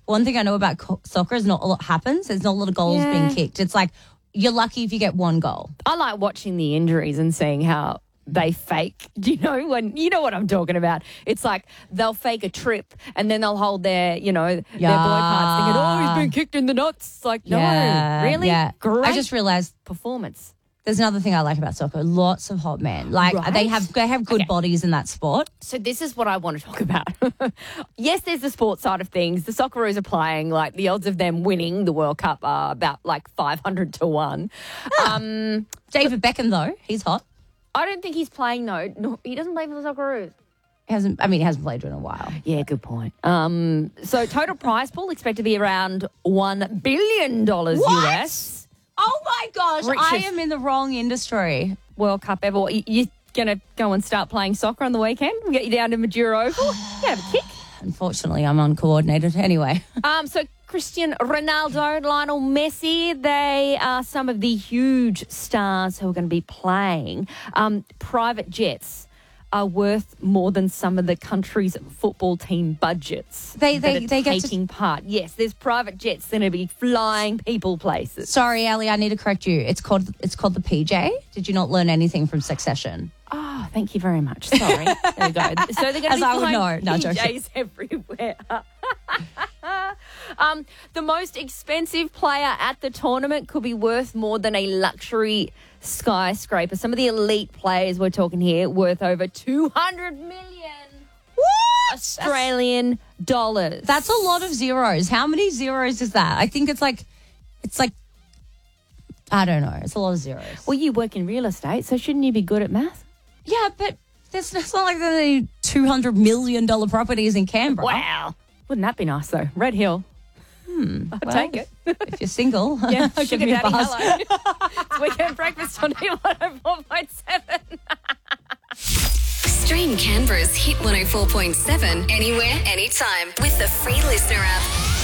one thing I know about soccer is not a lot happens. There's not a lot of goals being kicked. It's like you're lucky if you get one goal. I like watching the injuries and seeing how they fake. Do you know you know what I'm talking about? It's like they'll fake a trip and then they'll hold their, their boy parts thinking, oh, he's been kicked in the nuts. It's like, no, really? Yeah. Great I just realised performance. there's another thing I like about soccer. Lots of hot men. Like they have good bodies in that sport. So this is what I want to talk about. Yes, there's the sports side of things. The Socceroos are playing, like the odds of them winning the World Cup are about like 500 to 1. David Beckham, though, he's hot. I don't think he's playing, though. No, he doesn't play for the Socceroos. He hasn't played in a while. Yeah, good point. So total prize pool expected to be around $1 billion US. Oh, my gosh. Richest I am in the wrong industry. World Cup ever. You're going to go and start playing soccer on the weekend? We'll get you down to Maduro Oval. You have a kick. Unfortunately, I'm uncoordinated anyway. So Cristiano Ronaldo, Lionel Messi, they are some of the huge stars who are going to be playing. Private jets are worth more than some of the country's football team budgets. They get taking part. Yes, there's private jets that are going to be flying people places. Sorry, Ali, I need to correct you. It's called the PJ. Did you not learn anything from Succession? Oh, thank you very much. Sorry. There we go. So they're going to be flying PJs everywhere. The most expensive player at the tournament could be worth more than a luxury skyscraper. Some of the elite players we're talking here worth over 200 million Australian dollars. That's a lot of zeros. How many zeros is that? I think it's like I don't know. It's a lot of zeros. Well, you work in real estate, so shouldn't you be good at math? Yeah, but it's not like there are any $200 million properties in Canberra. Wow. Wouldn't that be nice, though? Red Hill. I'll take it. If you're single, yeah, give me a buzz. Hello. It's Weekend Breakfast on Hit 104.7. Stream Canberra's Hit 104.7 anywhere, anytime with the free Listener app.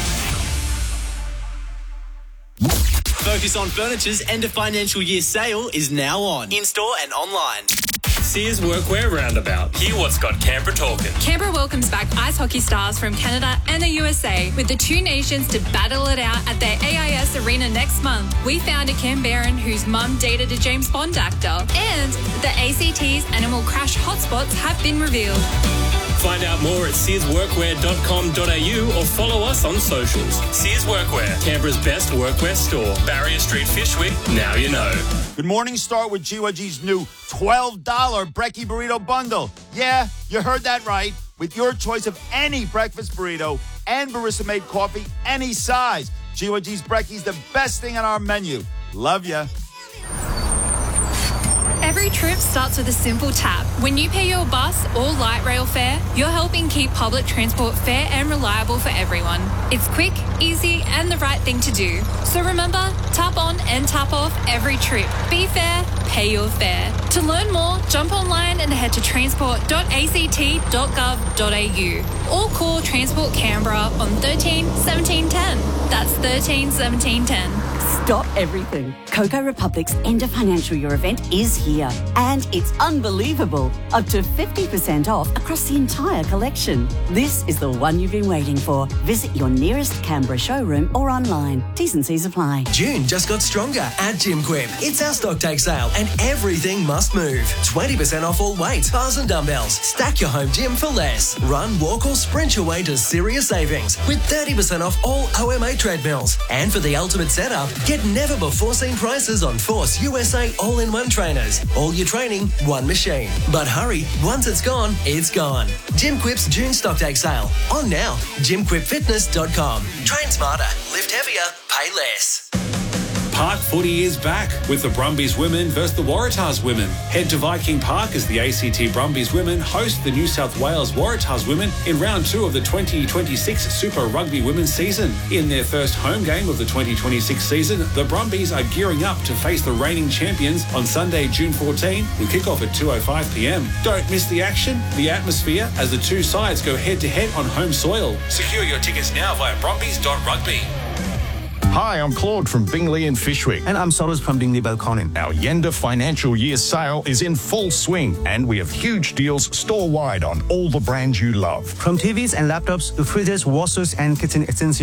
Focus on Furniture's end of financial year sale is now on, in-store and online. Sears Workwear Roundabout. Hear what's got Canberra talking. Canberra welcomes back ice hockey stars from Canada and the USA with the two nations to battle it out at their AIS Arena next month. We found a Canberran whose mum dated a James Bond actor, and the ACT's Animal Crash hotspots have been revealed. Find out more at searsworkwear.com.au or follow us on socials. Sears Workwear, Canberra's best workwear store. Barrier Street, Fishwick, now you know. Good morning, start with GYG's new $12 Brekkie Burrito Bundle. Yeah, you heard that right. With your choice of any breakfast burrito and barista-made coffee, any size. GYG's Brekkie's the best thing on our menu. Love ya. Every trip starts with a simple tap. When you pay your bus or light rail fare, you're helping keep public transport fair and reliable for everyone. It's quick, easy, and the right thing to do. So remember, tap on and tap off every trip. Be fair, pay your fare. To learn more, jump online and head to transport.act.gov.au or call Transport Canberra on 13 17 10. That's 13 17 10. Stop everything. Cocoa Republic's end of financial year event is here. And it's unbelievable. Up to 50% off across the entire collection. This is the one you've been waiting for. Visit your nearest Canberra showroom or online. T's and C's apply. June just got stronger at Jim Quip. It's our stock take sale and everything must move. 20% off all weights, bars and dumbbells. Stack your home gym for less. Run, walk or sprint your way to serious savings with 30% off all OMA treadmills. And for the ultimate setup, get never before seen prices on Force USA all-in-one trainers. All your training, one machine. But hurry, once it's gone, it's gone. Jim Quip's June stock take sale. On now, jimquipfitness.com. Train smarter, lift heavier, pay less. Park footy is back with the Brumbies women versus the Waratahs women. Head to Viking Park as the ACT Brumbies women host the New South Wales Waratahs women in round 2 of the 2026 Super Rugby Women's season. In their first home game of the 2026 season, the Brumbies are gearing up to face the reigning champions on Sunday, June 14, with kick-off at 2:05pm. Don't miss the action, the atmosphere, as the two sides go head-to-head on home soil. Secure your tickets now via brumbies.rugby. Hi, I'm Claude from Bingley and Fishwick. And I'm Soros from Bingley Belconnen. Our Yenda financial year sale is in full swing, and we have huge deals store-wide on all the brands you love. From TVs and laptops to fridges, washers and kitchen essentials.